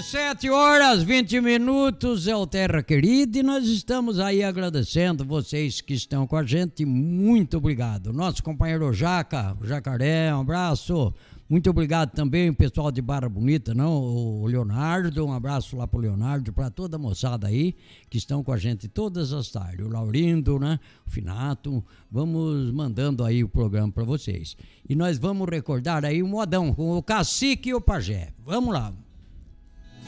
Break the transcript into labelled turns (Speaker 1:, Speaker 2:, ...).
Speaker 1: 17 horas 20 minutos é o Terra Querida e nós estamos aí agradecendo vocês que estão com a gente. Muito obrigado. Nosso companheiro Jaca, o Jacaré, um abraço. Muito obrigado também o pessoal de Barra Bonita, não? O Leonardo, um abraço lá pro Leonardo, para toda a moçada aí que estão com a gente todas as tardes. O Laurindo, né? O Finato, vamos mandando aí o programa para vocês. E nós vamos recordar aí o modão com o Cacique e o Pajé. Vamos lá.